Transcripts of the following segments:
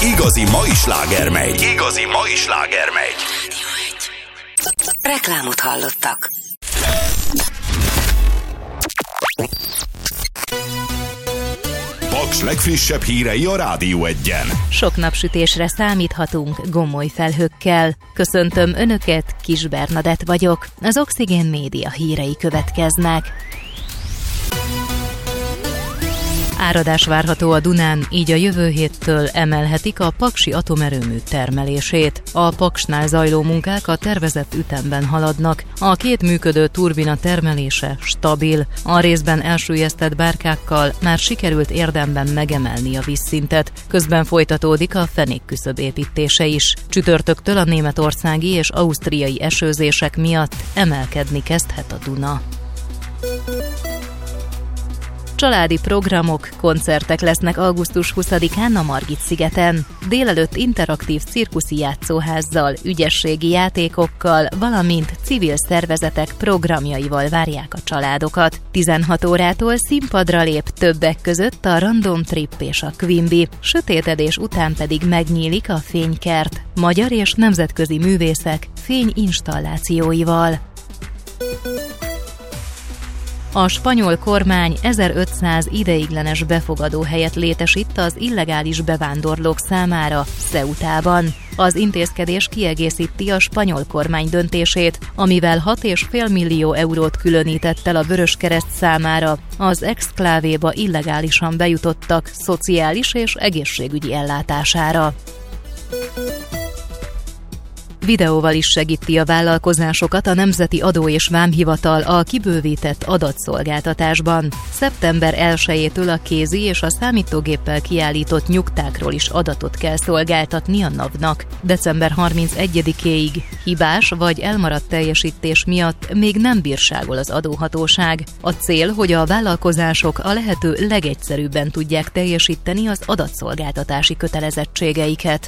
igazi mai sláger megy. Reklámot hallottak. Paks legfrissebb hírei a Rádió Egyen. Sok napsütésre számíthatunk gomoly felhőkkel. Köszöntöm Önöket, Kis Bernadett vagyok. Az Oxigén Média hírei következnek. Áradás várható a Dunán, így a jövő héttől emelhetik a paksi atomerőmű termelését. A Paksnál zajló munkák a tervezett ütemben haladnak. A két működő turbina termelése stabil. A részben elsüllyesztett bárkákkal már sikerült érdemben megemelni a vízszintet. Közben folytatódik a fenékküszöb építése is. Csütörtöktől a németországi és ausztriai esőzések miatt emelkedni kezdhet a Duna. Családi programok, koncertek lesznek augusztus 20-án a Margit-szigeten. Délelőtt interaktív cirkuszi játszóházzal, ügyességi játékokkal, valamint civil szervezetek programjaival várják a családokat. 16 órától színpadra lép többek között a Random Trip és a Quimby, sötétedés után pedig megnyílik a Fénykert, magyar és nemzetközi művészek fényinstallációival. A spanyol kormány 1500 ideiglenes befogadóhelyet létesít az illegális bevándorlók számára Ceutában. Az intézkedés kiegészíti a spanyol kormány döntését, amivel 6,5 millió eurót különített el a Vöröskereszt számára az exklávéba illegálisan bejutottak szociális és egészségügyi ellátására. Videóval is segíti a vállalkozásokat a Nemzeti Adó és Vámhivatal a kibővített adatszolgáltatásban. Szeptember 1-től a kézi és a számítógéppel kiállított nyugtákról is adatot kell szolgáltatni a NAV-nak. December 31-éig hibás vagy elmaradt teljesítés miatt még nem bírságol az adóhatóság. A cél, hogy a vállalkozások a lehető legegyszerűbben tudják teljesíteni az adatszolgáltatási kötelezettségeiket.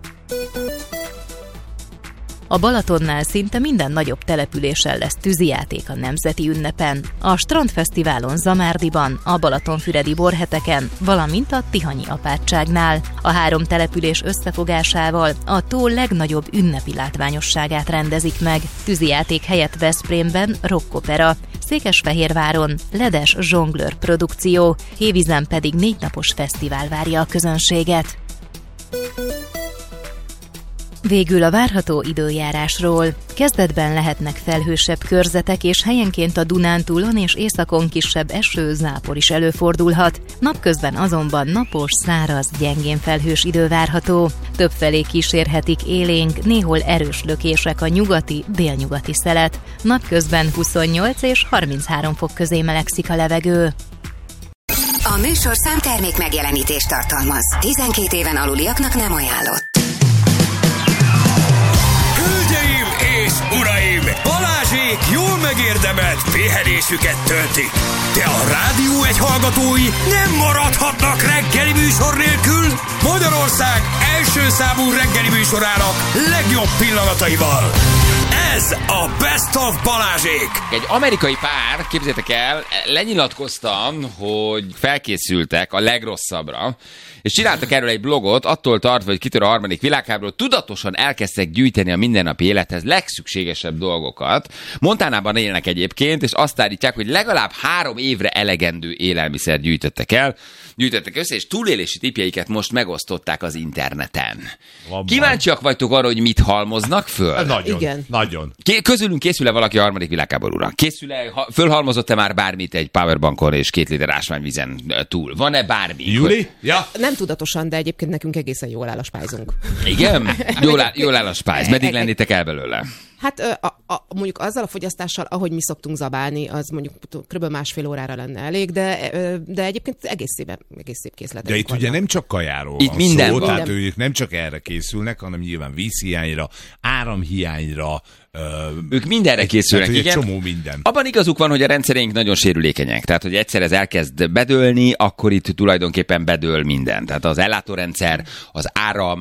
A Balatonnál szinte minden nagyobb településen lesz tűzijáték a nemzeti ünnepen. A Strandfesztiválon Zamárdiban, a Balatonfüredi Borheteken, valamint a Tihanyi apátságnál. A 3 település összefogásával a tó legnagyobb ünnepi látványosságát rendezik meg. Tűzijáték helyett Veszprémben rockopera, Székesfehérváron ledes zsonglőr produkció, Hévízen pedig 4 napos fesztivál várja a közönséget. Végül a várható időjárásról. Kezdetben lehetnek felhősebb körzetek, és helyenként a Dunántúlon és északon kisebb eső, zápor is előfordulhat. Napközben azonban napos, száraz, gyengén felhős idő várható. Többfelé kísérhetik élénk, néhol erős lökések a nyugati, délnyugati szelet. Napközben 28 és 33 fok közé melegszik a levegő. A műsorszám termék megjelenítést tartalmaz. 12 éven aluliaknak nem ajánlott. Hölgyeim és uraim! Balázsék jól megérdemelt pihenésüket töltik. De a Rádió Egy hallgatói nem maradhatnak reggeli műsor nélkül. Magyarország első számú reggeli műsorának legjobb pillanataival. Ez a Best of Balázsék! Egy amerikai pár, képzeljétek el, lenyilatkozta, hogy felkészültek a legrosszabbra, és csináltak erről egy blogot, attól tartva, hogy kitör a harmadik világháború, tudatosan elkezdtek gyűjteni a mindennapi élethez legszükségesebb dolgokat. Montanában élnek egyébként, és azt állítják, hogy legalább 3 évre elegendő élelmiszert gyűjtöttek össze, és túlélési tippjeiket most megosztották az interneten. Kíváncsiak vagytok arra, hogy mit halmoznak föl? Nagyon. Igen. Nagyon. Közülünk készül-e valaki a harmadik világháborúra? Fölhalmozott-e már bármit egy powerbankon és 2 liter ásványvízen túl? Van-e bármi? Júli? Ja. Nem tudatosan, de egyébként nekünk egészen jól áll a spájzunk. Igen? Jól áll a spájz. Meddig lennétek el belőle? Hát mondjuk azzal a fogyasztással, ahogy mi szoktunk zabálni, az mondjuk kb. 1,5 órára lenne elég, de egyébként egész szép készletek. De itt ugye nem csak kajáról itt van minden szó, van. tehát ők nem csak erre készülnek, hanem nyilván vízhiányra, áramhiányra, Ők mindenre készülnek, tehát, igen. Egy csomó minden. Abban igazuk van, hogy a rendszereink nagyon sérülékenyek. Tehát, hogy egyszer ez elkezd bedőlni, akkor itt tulajdonképpen bedől minden. Tehát az ellátórendszer, az áram,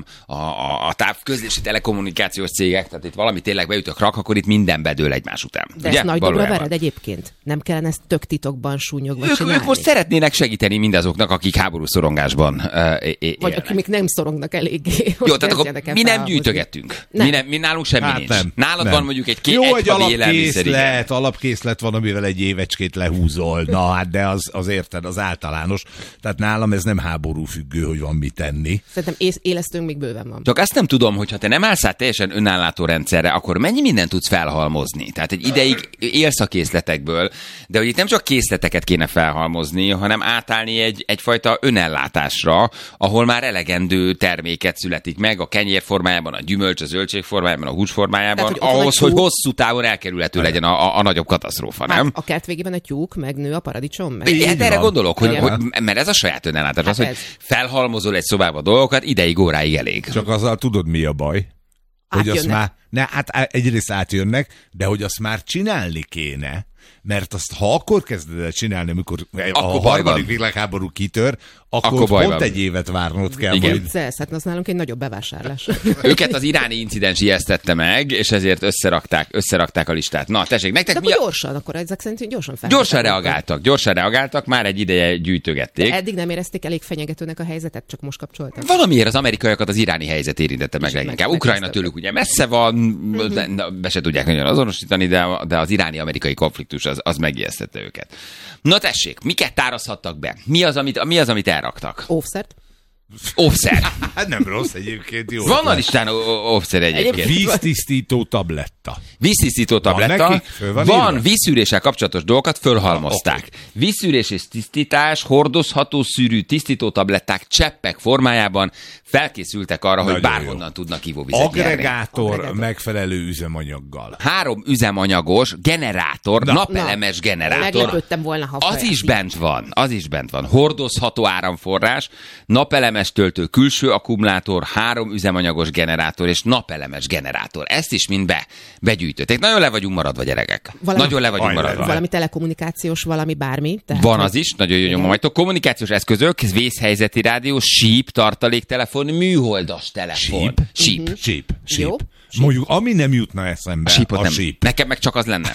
a távközlési telekommunikációs cégek, tehát itt valami tényleg beütök rak, akkor itt minden bedől egymás után. De ugye? ezt nagy dobra Valójában. vered egyébként? Nem kellene ezt tök titokban súnyogva Ők csinálni? most szeretnének segíteni mindazoknak, akik háborúszorongásban Vagy akik még nem szorongnak eléggé. Jó, tehát akkor mi nem gyűjtögettünk. Mi nálunk semmi nincs. Nem. Nálad Nem. van mondjuk egy Jó, egy havi élelmiszer, igen. alapkészlet van, amivel egy évecskét lehúzol. Na hát, de az érted, az általános. Tehát nálam ez nem háborúfüggő, hogy van mit tenni. Szerintem élesztőnk még bőven van. Csak azt nem tudom, hogy ha te nem állsz át teljesen önállátó rendszerre, akkor mennyi mindent tudsz felhalmozni. Tehát egy ideig élsz a készletekből, de hogy itt nem csak készleteket kéne felhalmozni, hanem átállni egyfajta önellátásra, ahol már elegendő terméket születik meg a kenyér formájában, a gyümölcs, a zöldség formájában, a hús formájában, Tehát, hogy ott ahhoz, van egy hogy tyúk. hosszú távon elkerülhető legyen a nagyobb katasztrófa, nem? Hát, a kert végében a tyúk, megnő a paradicsom, meg. Hát erre van. gondolok, hogy, Igen. mert ez a saját önellátás, Hát az, hogy ez. felhalmozol egy szobába dolgokat, ideig, óráig elég. Csak azzal tudod, mi a baj? Hogy azt Átjönnek. már, hát egyrészt átjönnek, de hogy azt már csinálni kéne, mert azt, ha akkor kezded el csinálni, amikor a Akkor baj harmadik van. világháború kitör, akkor Akkor baj pont van. egy évet várnod kell, Igen. hogy Viccelsz, hát az nálunk egy nagyobb bevásárlás. Őket az iráni incidens ijesztette meg, és ezért összerakták a listát. Na, tessék, De nektek akkor mi a... gyorsan, akkor ezek szerint gyorsan fel. Gyorsan reagáltak, már egy ideje gyűjtögették. Eddig nem érezték elég fenyegetőnek a helyzetet, csak most kapcsoltak. Valamiért az amerikaiakat az iráni helyzet érintette meg Kicsit leginkább. meg- Ukrajna megkezdtek. tőlük ugye messze van, be se tudják nagyon azonosítani, de az iráni-amerikai konfliktus az megijesztette őket. Na tessék, miket tárazhattak be? Mi az, amit elraktak? Óvszert. Óvszer. hát nem rossz egyébként, jó. Van a listán óvszer egyébként. Víztisztító tabletta. Víztisztító Van tabletta. nekik? Föl van írva? Vízszűréssel kapcsolatos dolgokat fölhalmozták. Vízszűrés és tisztítás, hordozható szűrű tisztító tabletták cseppek formájában felkészültek arra, hogy Nagyon bárhonnan tudnak ivóvizet nyerni. Agregátor megfelelő üzemanyaggal. 3 üzemanyagos generátor, napelemes generátor. Meglepődtem volna, ha Az is bent van. Hordozható áramforrás, napelemes töltő, külső akkumulátor, 3 üzemanyagos generátor és napelemes generátor. Ezt is mind begyűjtötték. Nagyon le vagyunk maradva, gyerekek. Nagyon le vagyunk maradva. Valami telekommunikációs, valami bármi. Tehát, Van az is, nagyon jó nyomajtok. Kommunikációs eszközök, vészhelyzeti rádió, síp, tartaléktelefon, műholdas telefon. Síp. Síp. Mondjuk, ami nem jutna eszembe, A sípot a nem. síp. Nekem meg csak az lenne.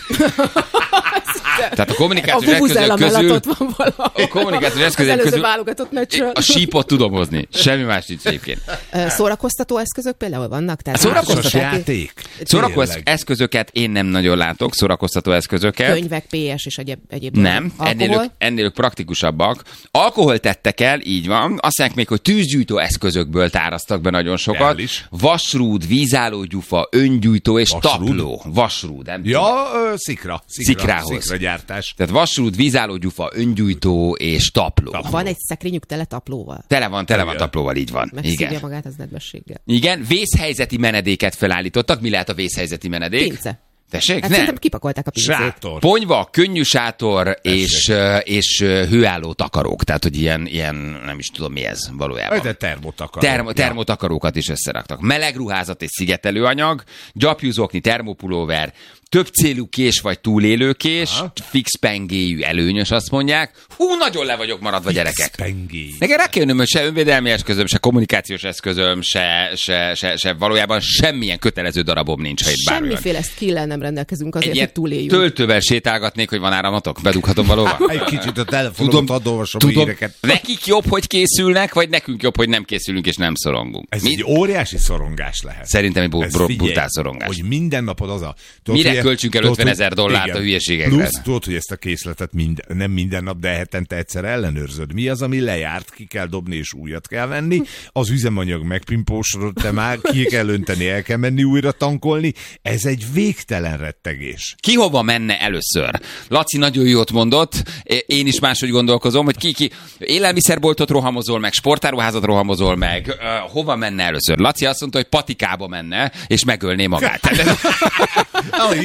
Tehát a a kommunikációs vuvuzela eszközök mellett közül... ott van valahol. A kommunikációs Az eszközök előző közül válogatott meccsről. a sípot tudom hozni. Semmi más nincs egyébként. Szórakoztató eszközök például vannak? Tehát Szórakoztató Társas játék. Szórakoztató Tényleg. eszközöket én nem nagyon látok, szórakoztató eszközöket. Könyvek, PS és egyéb. Nem, Alkohol? ennél ők praktikusabbak. Alkohol tettek el, így van. Azt mondják még, hogy tűzgyújtó eszközökből táraztak be nagyon sokat. El is. Vasrúd, vízállógyufa, öngyújtó és Vasrúd? tapló. Vasrúd, nem tudom. Ja, Szikrához. szikragyártás. Tehát vasrúd, vízállógyufa, öngyújtó és tapló. Van egy szekrényük tele taplóval. Tele van taplóval, így van. Megszívja Igen. magát az nedvességgel. Igen, vészhelyzeti menedéket felállítottak. Mi lehet a vészhelyzeti menedék? Pince. Tessék? Hát Nem. szerintem kipakolták a pincét. Sátor. Ponyva, könnyű sátor és hőálló takarók. Tehát, hogy ilyen, nem is tudom mi ez valójában. De termotakar. Termotakarókat is összeraktak. Meleg ruházat és szigetelőanyag, gyapjúzokni, termopulóver, több célú kés vagy túlélőkés, fix pengéjű előnyös, azt mondják. Hú, nagyon le vagyok maradva, gyerekek. Pengély. Nekem rá kell jönnöm, hogy se önvédelmi eszközöm, se kommunikációs eszközöm, se valójában semmilyen kötelező darabom nincs, ha itt bármi van. Semmiféle skill-el nem rendelkezünk azért, Egy ilyen hogy túléljünk. töltővel sétálgatnék, hogy van áramatok? Bedughatom valóban? Egy kicsit a telefonomat adolvasom a híreket. Nekik jobb, hogy készülnek, vagy nekünk jobb, hogy nem készülünk és nem szorongunk? Ez egy óriási szorongás lehet. Szerintem egy Ez figyelj, brutál szorongás. Hogy minden napod az a... Mire költsünk el tudod, $50,000 igen. a hülyeségekre? Plusz tudod, hogy ezt a készletet nem minden nap, de hetente egyszer ellenőrzöd. Mi az, ami lejárt, ki kell dobni és újat kell venni. Az üzemanyag megpimpósodott, te már ki kell önteni, el kell menni újra tankolni. Ez egy végtelen rettegés. Ki hova menne először? Laci nagyon jót mondott, én is máshogy gondolkozom, hogy ki élelmiszerboltot rohamozol meg, sportáruházat rohamozol meg, hova menne először? Laci azt mondta, hogy patikába menne, és megölné magát.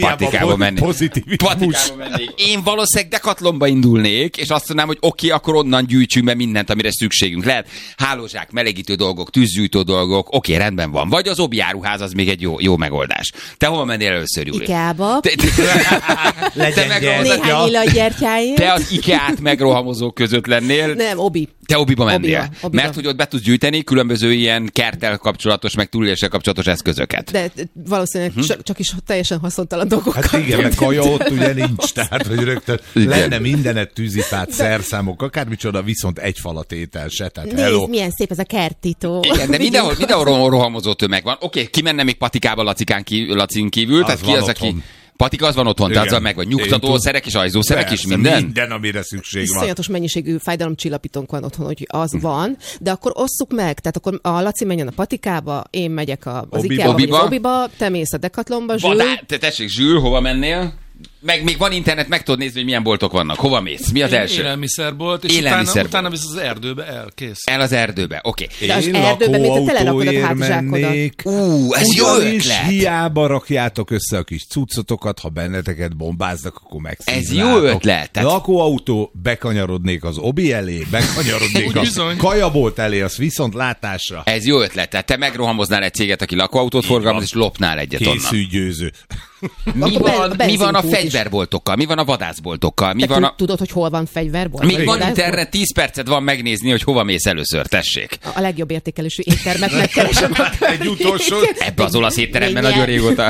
Patikába mennék. Patikába mennék. Én valószínűleg Decathlonba indulnék, és azt mondanám, hogy oké, akkor onnan gyűjtsünk be mindent, amire szükségünk lehet. Hálózsák, melegítő dolgok, tűzgyújtó dolgok, oké, rendben van. Vagy az Obi áruház, az még egy jó megoldás. Te hova mennél először, Júli? Ikeába. Legyen Néhány illatgyertyáért. Te az Ikeát megrohamozók között lennél. Nem, Obi. Te Obiba mennél. Obiba. Mert hogy ott be tudsz gyűjteni különböző ilyen kerttel kapcsolatos, meg túléléssel kapcsolatos eszközöket. De valószínűleg csak is teljesen haszontalan dolgokkal. Hát igen, meg kaja ott ugye nincs, tehát hogy rögtön Igen. lenne mindenet, tűzifát, szerszámok, akármicsoda, viszont egy falatétel se, tehát hello. Nézd, milyen szép ez a kerttító. Igen, de mindenhol rohamozó tömeg van. Oké, ki menne még Patikába Lacin kívül? Az Tehát ki van az, otthon. aki... Patika az van otthon, tehát az meg vagy nyugtatószerek és ajzószerek is, minden? Minden, amire szükség van. Iszonyatos mennyiségű fájdalomcsillapítónk van otthon, hogy az van, de akkor osszuk meg, tehát akkor a Laci menjen a Patikába, én megyek az Ikeába, vagy az Obiba, te mész a Decathlonba, Zsül. Tessék, Zsül, hova mennél? Meg még van internet, meg tudod nézni, hogy milyen boltok vannak. Hova mész? Mi az első? Élelmiszerbolt, és utána visz az erdőbe, kész. El az erdőbe, oké. De az erdőben még te telerakod a lakóautóért hátizsákodat. mennék. Ez jó Ugyanis ötlet. hiába rakjátok össze a kis cuccotokat, ha benneteket bombáznak, akkor megszívnátok. Ez jó ötlet. Tehát- Lakóautó, bekanyarodnék az Obi elé, bekanyarodnék Úgy a bizony. kajabolt elé, az viszont látásra. Ez jó ötlet. Tehát te megrohamoznál egy céget, aki lakóautót forgalmaz, és lopnál egyet onnan. Készülj győző. Mi Akkor mi van a benzinkút is. fegyverboltokkal? Mi van a vadászboltokkal? Mi Te van a... tudod, hogy hol van fegyverbolt? Még Vagy van vadászbolt? internet, 10 percet van megnézni, hogy hova mész először, tessék. A legjobb értékelésű éttermet megkeresem. Egy utolsó. Ebbe az olasz étteremben Még nagyon nyert. régóta.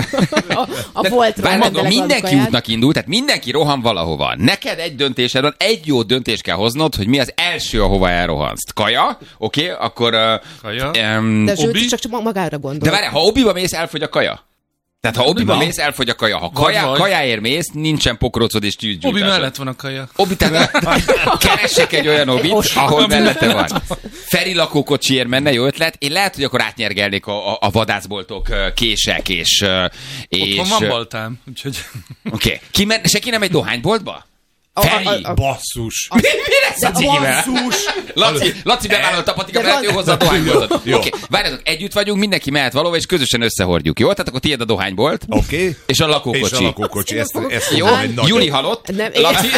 A Voltról Várj, rendelek mindenki valami útnak indul, tehát mindenki rohan valahova. Neked egy döntésed van, egy jó döntést kell hoznod, hogy mi az első, ahova elrohansz. Kaja, oké, akkor... Kaja. De Zsült Obi? csak magára gondol. De várj, ha Obiba mész, elfogy a kaja. Tehát ha Obiba mész, elfogy a kaja. Ha Vagy. kajáért mész, nincsen pokrócod és tűzgyújtásod. Obi mellett van a kaja. Obi, tehát keressek egy olyan Obit, ahol mellette van. Feri lakókocsiért menne, jó ötlet. Én lehet, hogy akkor átnyergelnék a vadászboltok kések és... Otthon van baltám, úgyhogy... Oké. Senki nem egy dohányboltba? Feri! Basszus. Mi lesz a cigivel? Laci bevállalta a Patika, De mert ő van- hozzá a dohányboltot. Jó. Oké, várjatok, együtt vagyunk, mindenki mehet valahova, és közösen összehordjuk, jó? Tehát akkor tiéd a dohánybolt, Oké. és a lakókocsi. És a lakókocsi. Ezt Jó, mondom, egy nagyon- Juli halott. Nem, Laci...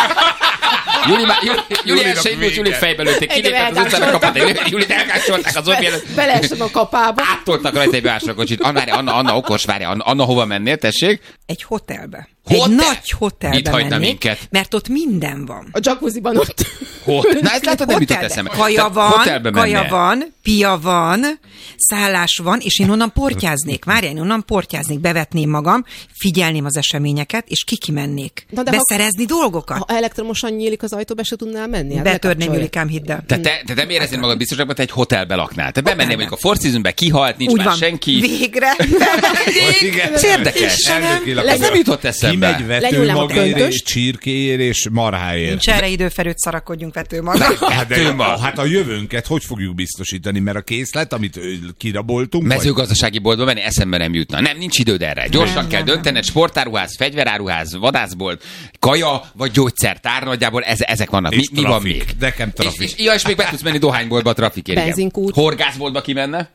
Juli elsőjét volt, Juli fejbe lőtték, kilépett az utcára, kapott. Julit elkácsolták az Obi előtt. Beleestem a kapába. Áttoltak rajta egy básrakocsit. Anna okos, várja, Anna hova mennél, tessék? Egy hotelbe. Hotel? Egy nagy hotelbe Itt hagyna mennék, minket. mert ott minden van. A jacuzziban ott. Na ezt látod, nem jutott eszembe. Kaja Hotelbe van, mennél. van, pia van, szállás van, és én onnan portyáznék. Várjál, én onnan portyáznék, bevetném magam, figyelném az eseményeket, és kimennék. Na, de beszerezni dolgokat. Ha elektromosan nyílik az ajtó, be se tudnál menni. Hát Betörném, lekapcsolja. Julikám, hidd el. Te nem éreznéd magad biztosabban, te egy hotelbe laknál. Te bemennél mondjuk a Four Seasonbe, kihalt, nincs Úgy már van. senki. Végre. Igen. Ez érdekes. Elnökileg Ez nem jutott eszembe. Kimegy Lenyúlnám a vetőmagért, köntöst. csirkéért és marháért. Nincs erre időferőt, szarakodjunk vetőmagam. Hát a jövőnket hogy fogjuk biztosítani? Mert a készlet, amit kiraboltunk, Mezőgazdasági boltba menni eszembe nem jutna. Nem, nincs időd erre. Gyorsan kell döntened, sportáruház, fegyveráruház, vadászbolt, kaja vagy gyógyszertár, nagyjából ezek vannak. És Mi van trafik. még? Nekem trafik. És még be tudsz menni dohányboltba a trafikért. igen. Benzinkút. Horgászboltba ki menne?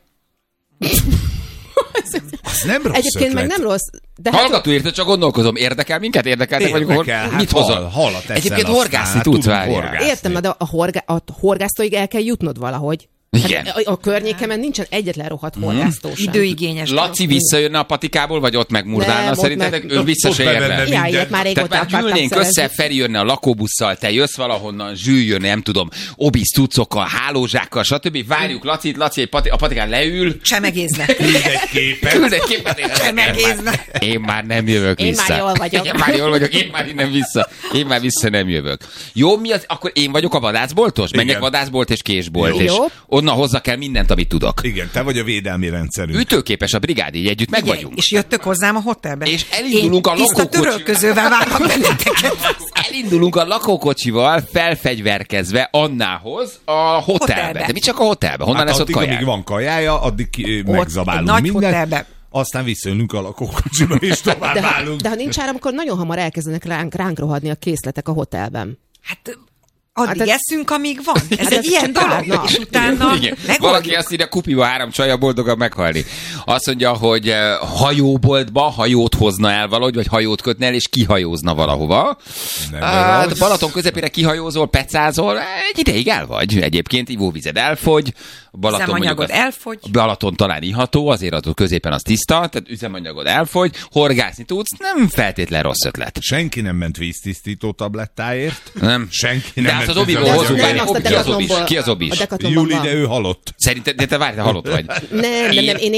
Az nem rossz Egyébként meg ötlet. nem rossz. De hát Hallgató érte, csak gondolkozom. Érdekel minket? Érdekeltek vagyunk? Érdekel, hát Mit hozol? halat eszel, Egyébként aztán, horgászni hát tudsz, tudunk várjál. horgászni. értem, na, de a horgásztóig el kell jutnod valahogy. Igen. Hát a környékemen nincsen egyetlen rohadt horgásztó sem. Időigényes. Laci visszajönne a Patikából, vagy ott megmurdálna Nem, ott szerintetek? meg- Ő vissza se ott bevenne érne. minden. Ja, ilyet már Tehát régóta már akartam gyűlnénk szerezni. össze, Feri jönne a lakóbusszal, te jössz valahonnan, Zsül jönne, nem tudom, Obisz cuccokkal, hálózsákkal, stb. Várjuk Lacit, Laci a patikán leül, Csemegézne. Küld egy képet. küld egy képet, Csemegézne. én már nem jövök Én vissza. már jól vagyok. Én már jól vagyok, én már innen vissza. Én már vissza nem jövök. Jó, mi az? Akkor én vagyok a vadászboltos? Menjek Igen. vadászbolt és késbolt, Jó. és Jó. onnan hozzá kell mindent, amit tudok. Igen, te vagy a védelmi rendszerünk. Ütőképes a brigád, így együtt meg vagyunk. És jöttök hozzám a hotelbe. És elindulunk Én a tiszta lakókocsival. törölközővel várlak benneteket. Elindulunk a lakókocsival felfegyverkezve Annához a hotelbe. Hotelbe. De mi csak a hotelbe? Honnan lesz ott addig, amíg kaják? van kajája, addig egy megzabálunk nagy mindent. hotelbe. Aztán visszajönünk a lakókocsiba, és tovább állunk. De ha nincs áram, akkor nagyon hamar elkezdenek ránk rohadni a készletek a hotelben. Hát Addig eszünk, amíg van. Ez egy ilyen dolog. És utána megoldjuk. Valaki azt írja, kupiba 3 csaja boldogan meghalni. Azt mondja, hogy hajóboltba hajót hozna el valahogy, vagy hajót kötne el, és kihajózna valahova. Balaton közepére kihajózol, pecázol, egy ideig el vagy. Egyébként ivóvized elfogy. Üzemanyagod elfogy. Balaton talán iható, azért attól középen az tiszta, tehát üzemanyagod elfogy, horgászni tudsz, nem feltétlen rossz ötlet. Senki nem ment víztisztító tablettáért. Nem. Senki nem ment. Az Obiból hozunk el. Ki az Obis? Júli, de ő halott. Szerinted, de te várj, te halott vagy. Nem,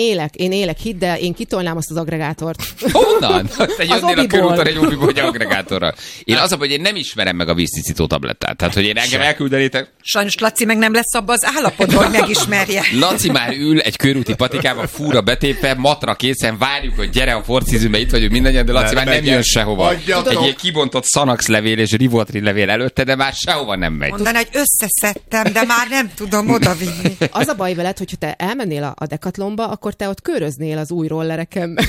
én élek, hidd el, én kitolnám azt az agregátort. Honnan? Te jönnél a körúton egy Obiból, hogy agregátorral. Én az, hogy én nem ismerem meg a víztisztító tablettát. Tehát, hogy én engem elküldenétek. Sajnos Laci meg nem lesz abban az állapotban, hogy megismerje. Laci már ül egy körúti patikába, fúra betépve, matra készen, várjuk, hogy gyere a forcízűbe, itt vagyunk mindannyian, de Laci már nem jön sehova. Egy ilyen kibontott Xanax levél és Rivotril levél előtte, de már sehova nem megy. Mondaná, hogy összeszedtem, de már nem tudom odavinni. Az a baj veled, hogyha te elmennél a Decathlonba, akkor te ott köröznél az új rollereken, meg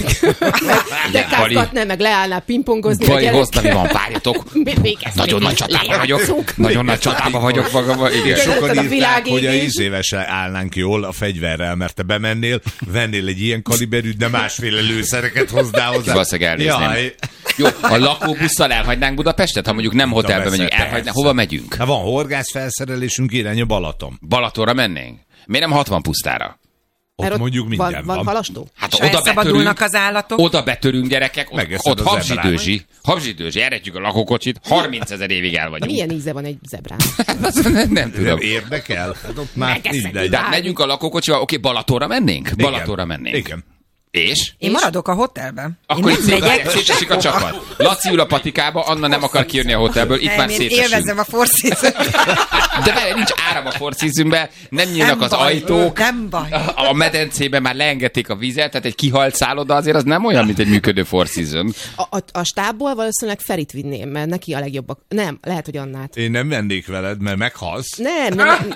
dekázgatnál, meg leállnál pingpongozni. Bali, hoztam, mi van, várjatok. Nagyon nagy csatában vagyok. Nagyon nagy csatában vagyok magammal. Sokan írták, hogy a izévesre állnánk jól a fegyverrel, mert te bemennél, vennél egy ilyen kaliberűt, de másféle lőszereket hoznál hozzá. Valószínűleg elnézném. Jó, a lakóbusszal elhagynánk Budapestet, ha mondjuk nem hotelbe megyünk, hova megyünk? Ha van horgászfelszerelésünk, irány a Balaton. Balatonra mennénk? Miért nem 60 pusztára? Ott mondjuk minden van. Halastó? Hát oda betörünk, az állatok. Oda betörünk, gyerekek, ott habzsidőzsi, eredjük a lakókocsit, 30 000 évig el vagyunk. Milyen íze van egy zebrán? Nem tudom. Nem érdekel? Hát ott már mindegy. De megyünk a lakókocsival, oké, Balatonra mennénk? Balatonra mennénk. Igen. És? Én maradok a hotelben. Akkor itt szétesik a csapat. Laci ül a patikába, Anna nem akar kijönni a hotelből, itt már szétesünk. Én élvezem a Four Seasons. De várj, nincs áram a Four Seasonben, nem nyílnak az ajtók. Nem baj. A medencében már leengedték a vizet, tehát egy kihalt szálloda azért az nem olyan, mint egy működő Four Season. A stábból valószínűleg Ferit vinném, mert neki a legjobbak. Nem, lehet, hogy Annát. Én nem vennék veled, mert meghalsz. Nem.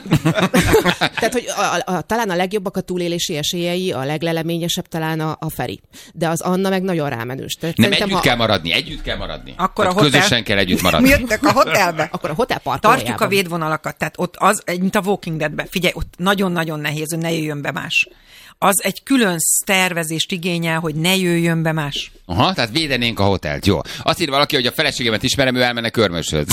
Tehát, hogy talán a legjobbak a túlélési esélyei, a legleleményesebb talán a Feri. De az Anna meg nagyon rámenős. Nem, együtt kell maradni. Akkor a hotel... Közösen kell együtt maradni. Mi jöttök a hotelbe? Akkor a hotelpark. Tartjuk a védvonalakat. Tehát ott az, mint a Walking Deadben. Figyelj, ott nagyon-nagyon nehéz, hogy ne jöjjön be más. Az egy külön tervezést igényel, hogy ne jöjjön be más. Aha, tehát védenénk a hotelt. Jó. Azt ír valaki, hogy a feleségemet ismerem, ő elmenne Körmöshöz.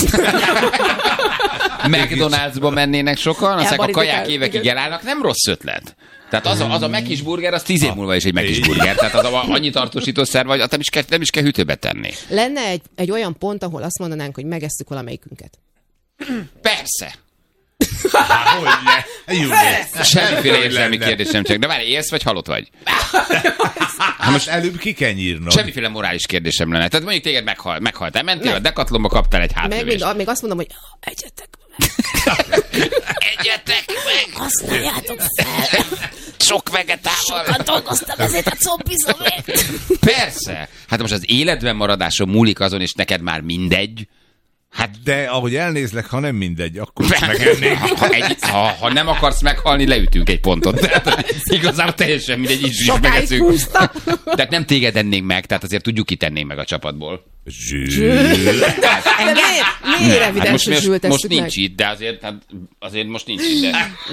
McDonald'sba mennének sokan, aztán a kaják évekig elállnak, nem rossz ötlet. Tehát az a Mekis burger, az 10 év múlva is egy Mekis burger. Tehát az annyi tartósítószer vagy, nem is kell hűtőbe tenni. Lenne egy olyan pont, ahol azt mondanánk, hogy megesszük valamelyikünket. Persze. Hogyne? Semmiféle érzelmi kérdés nem csak. De várj, élsz vagy halott vagy? Most előbb ki kell nyírnom. Semmiféle morális kérdésem lenne. Tehát mondjuk téged meghaltál. Mentél a Decathlonba, kaptál egy hátlövést. Még azt mondom, hogy egyetek meg. Egyetek meg! Használjátok fel. Sok vegetával. Sokat dolgoztam ezért a combizomért. Persze. Hát most az életben maradáson múlik azon, és neked már mindegy. Hát de ahogy elnézlek, ha nem mindegy, akkor is megennék. Ha nem akarsz meghalni, leütünk egy pontot. Tehát igazából teljesen mindegy, is megeszünk. Tehát nem téged ennénk meg, tehát azért tudjuk kitennénk meg a csapatból. Miért evidens, hogy Zsült most nincs itt, de azért most nincs itt.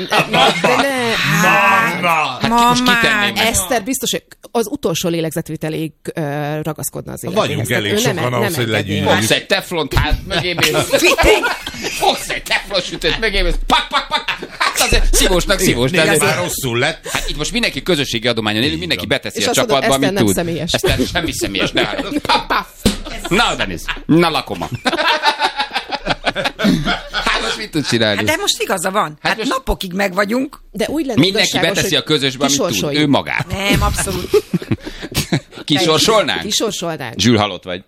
Hát most kitenném meg. Eszter biztos, hogy az utolsó lélegzetvételéig ragaszkodna az életéhez. Vagyunk elég sokan ahhoz, hogy legyünk. Fogsz egy teflont, hát mögé mész. Fogsz egy teflon sütőt, mögé mész. Pak. Hát azért szívós. Már rosszul lett. Hát itt most mindenki közösségi adományon élő, mindenki beteszi a csapatba, amit tud. Eszter semmi személyes. Na, Denis, na lakoma. Hát most mit tud csinálni? Hát de most igaza van. Hát most napokig meg vagyunk. De úgy lenne mindenki beteszi a közösbe, amit tud. Ő magát. Nem, abszolút. Kisorsolnánk? Kisorsolnánk. Zsül, halott vagy.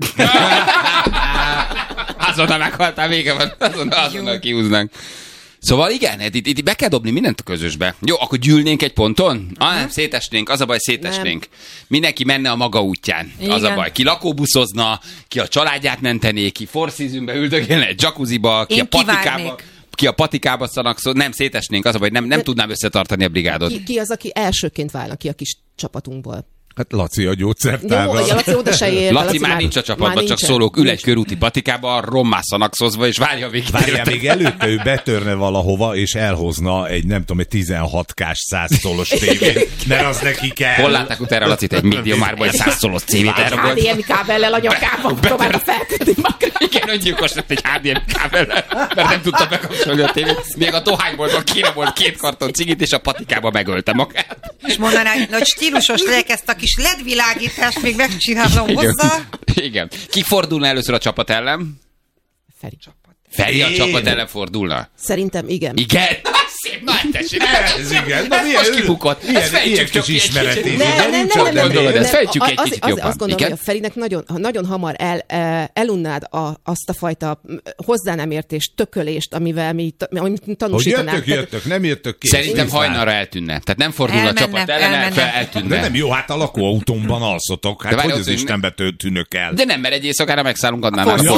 Azonnal meghaltál, vége van. Azonnal kihúznánk. Szóval igen, itt be kell dobni mindent a közösbe. Jó, akkor gyűlnénk egy ponton? Nem, szétesnénk, az a baj, szétesnénk. Mindenki menne a maga útján, igen. Az a baj. Ki lakóbuszozna, ki a családját mentené, ki Four Seasonbe üldögélne egy jacuzziba, ki a patikába szanakszol. Nem, szétesnénk, az a baj, nem tudnám összetartani a brigádot. Ki az, aki elsőként válna ki a kis csapatunkból? Hát Laci a gyógyszertárra. Jó, Laci oda se ér. Laci már nincs a csapatban, csak szólók ül egy körúti patikába, rommá szanakszozva, és várja végig. Várjál, még előtte ő betörne valahova, és elhozna egy, nem tudom, egy 16K-s 100 szolos tévét, mert az neki kell. Hol látták utána Lacit egy médiamárban, egy 100 szolos tévét elrabolt? HDMI kábellel a nyakában próbálta felkötni magára. Igen, öngyilkos lett egy HDMI kábellel, mert nem tudta bekapcsolni a tévét. Még a dohányboltban kéne volt 2 karton cigit, és a patikába megölte magát. És mondaná, hogy stílusos legyek, ezt a kis LED-világítást még megcsinálom hozzá. Igen. Ki fordulna először a csapat ellen? Feri. Feri a csapat ellen fordulna? Szerintem igen. Igen? Szép, na tessék. Ez igen. Most kibukott. Ezt fejtsük csak ki egy kicsit. Ezt fejtsük egy kicsit jobban. Azt gondolom, hogy a Ferinek nagyon hamar elunnád azt a fajta hozzá nem értés, tökölést, amivel mi tanúsítanánk. Hogy jöttök, nem jöttök ki. Szerintem hajnalra eltűnne. Tehát nem fordul a csapat ellen, eltűnne. De nem jó, hát a lakóautómban alszotok. Hát hogy az Istenbe tűnök el? De nem, mert egy éjszakára megszállunk annál a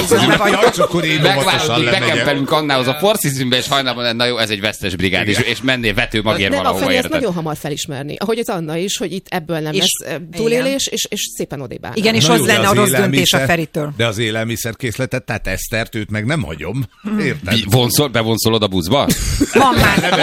bekempelünk Annához a Four Seasonbe, és hajnalban, na jó, ez egy vesztes brigád, és mennél vetőmagér valahova, érted? érted? Nagyon hamar felismerni. Ahogy az Anna is, hogy itt ebből nem lesz túlélés, és szépen odébb áll. Igen, és az lenne a rossz döntés a Feritől. De az élelmiszerkészletet, tehát Esztert, őt meg nem hagyom. Érted? Bevonszolod a buszba? Van már.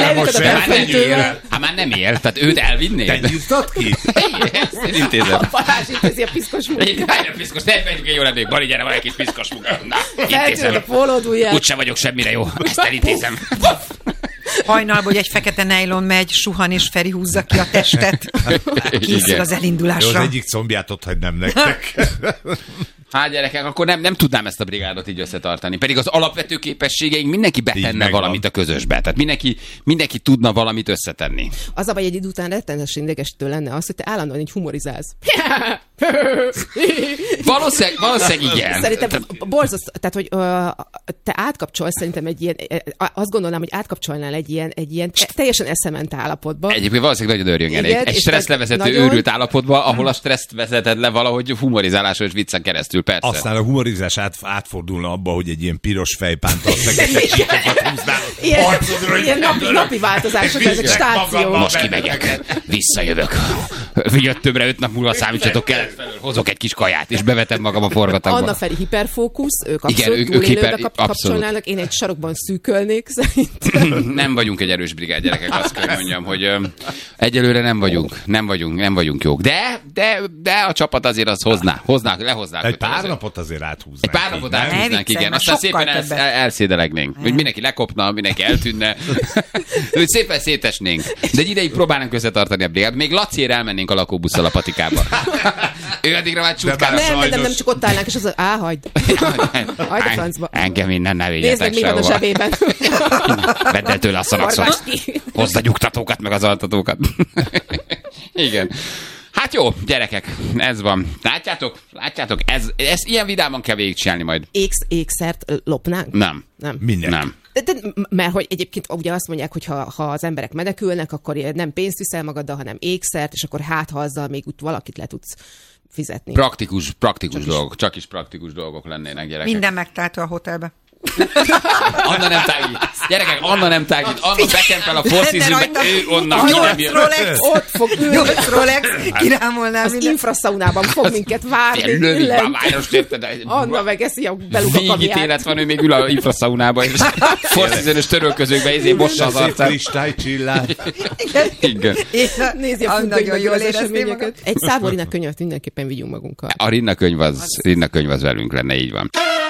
Hát már nem él, tehát őt elvinnéd. Te nyújtad ki? Ezt intézem. A Balázs intézi a piszkos munkát. Nem piszkos, nem megyünk egy jó lennék. Bali, gyere, van egy kis piszkos munka. Na, feltűnöd a pólódujját. Úgyse vagyok semmire jó. Ezt elintézem. Hajnalban, hogy egy fekete nejlon megy, suhan és Feri húzza ki a testet. Készül az elindulásra. Jó, az egyik combját ott hagynám nektek. Hát gyerekek, akkor nem tudnám ezt a brigádot így összetartani. Pedig az alapvető képességeink mindenki betenne valamit a közösbe. Tehát mindenki tudna valamit összetenni. Az a baj, egy idő után rettenetesen idegesítő lenne az, hogy te állandóan így humorizálsz. Valószínűleg igen. Szerintem borzasztó, tehát hogy te átkapcsolsz szerintem egy ilyen, azt gondolnám, hogy átkapcsolnál egy ilyen teljesen eszement állapotba. Egyébként valószínűleg nagyon örjön egy stresszlevezető őrült állapotba, ahol a stresszt vezeted le valahogy humorizáláson és viccen keresztül. Persze. Aztán a humorizás átfordulna abba, hogy egy ilyen piros fejpántal fekete csíkokat húznál. Ilyen napi változások, ezek stációk. Most kimegyek, visszajövök. Jöttömre 5 nap múlva számítsatok kelet felől, hozok egy kis kaját, és bevetem magam a forgatagba. Anna Feri hiperfókusz, ők abszolút túlélőbe kapcsolnának, én egy sarokban szűkölnék szerintem. Nem vagyunk egy erős brigád, gyerekek, azt kell mondjam, hogy egyelőre nem vagyunk jók. De a csapat azért az lehoznák. Egy pár napot azért áthúznánk. Egy pár napot áthúznánk, igen. Aztán szépen elszédelegnénk. Hogy mindenki lekopna, mindenki eltűnne. Hogy szépen szétesnénk. De egy ideig próbálnánk összetartani a brigádot. Még Laciért elmennénk a lakóbusszal a patikába. Ő addigra már csutkára. Nem, csak ott állnánk, és az hagyd. Hagyd a francba. Engem innen ne vigyetek sehova. Nézd meg, mi van a zsebében. Vedd el tőle a szanakszót. Hozd a nyugtatókat, meg az altatókat. Igen. Hát jó, gyerekek, ez van. Látjátok, ez ilyen vidáman kell végigcsinálni majd. Ékszert lopnánk? Nem. Minden. Nem. De, mert hogy egyébként ugye azt mondják, hogy ha az emberek menekülnek, akkor nem pénzt viszel magaddal, hanem ékszert, és akkor ha azzal még úgy valakit le tudsz fizetni. Praktikus dolgok. Csak is praktikus dolgok lennének, gyerekek. Minden megtalálta a hotelbe. Anna nem tágít. Gyerekek, Anna nem tágít. Anna bekempel a Four Seasonbe, ő onnan ki nem jön. Ott fog ülni. 8 Rolex, kirámolnál az infraszaunában fog minket várni. Lövik a város, érted? Anna megeszi a beluga kaviárt. Végítélet van, ő még ül a infraszaunában, és Four Season-ös törölközőkbe mossa az arcát. Kristálycsillár. Igen. Nézi a fundakban az eseményeket. Egy Szávorina könyvet mindenképpen vigyünk magunkkal. A Rinna könyv az velünk lenne, így van.